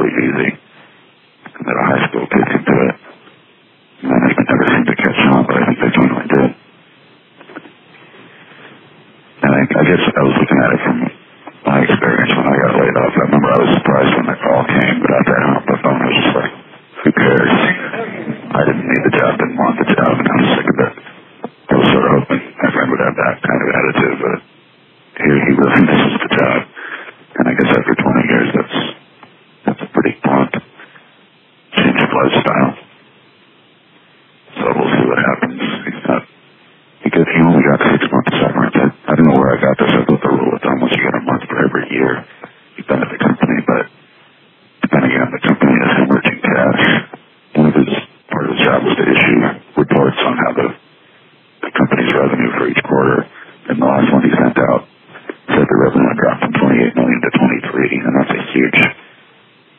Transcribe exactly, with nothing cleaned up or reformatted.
relatively easy. And that a high school kid could do it. Management never seemed to catch on, but I think they finally did. And I, I guess I was looking at it from my experience when I got laid off. I remember I was surprised when the call came, but after I hung up the phone, I was just like, who cares? I didn't need the job, didn't want the job, and I was sick of it. I was sort of hoping my friend would have that kind of attitude, but here he really misses the job. And I guess after twenty years, that's that's a pretty blunt change of lifestyle. So we'll see what happens. He's not, he, could, he only got six months severance. I, I don't know where I got this. I thought the rule of thumb was you get a month for every year you've been at the company, but depending on the company is hemorrhaging cash. One of his, part of his job was to issue reports on how the, the company's revenue for each quarter. And the last one he sent out said the revenue